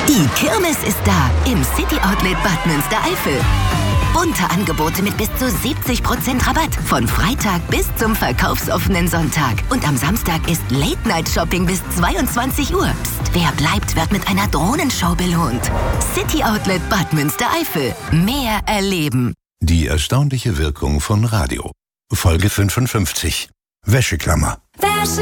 Die Kirmes ist da im City Outlet Bad Münstereifel. Bunte Angebote mit bis zu 70% Rabatt. Von Freitag bis zum verkaufsoffenen Sonntag. Und am Samstag ist Late-Night-Shopping bis 22 Uhr. Psst, wer bleibt, wird mit einer Drohnenshow belohnt. City Outlet Bad Münstereifel. Mehr erleben. Die erstaunliche Wirkung von Radio. Folge 55. Wäscheklammer.